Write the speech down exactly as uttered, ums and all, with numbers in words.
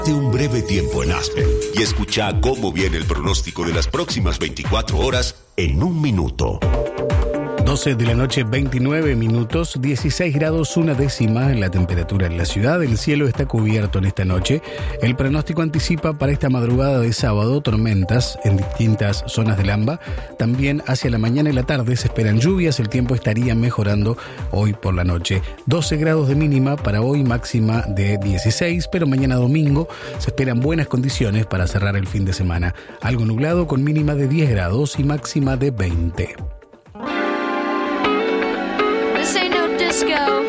De un breve tiempo en Aspen y escucha cómo viene el pronóstico de las próximas veinticuatro horas en un minuto. doce de la noche, veintinueve minutos, dieciséis grados una décima en la temperatura en la ciudad. El cielo está cubierto en esta noche. El pronóstico anticipa para esta madrugada de sábado tormentas en distintas zonas del AMBA. También hacia la mañana y la tarde se esperan lluvias. El tiempo estaría mejorando hoy por la noche. doce grados de mínima para hoy, máxima de dieciséis, pero mañana domingo se esperan buenas condiciones para cerrar el fin de semana. Algo nublado con mínima de diez grados y máxima de veinte. This ain't no disco.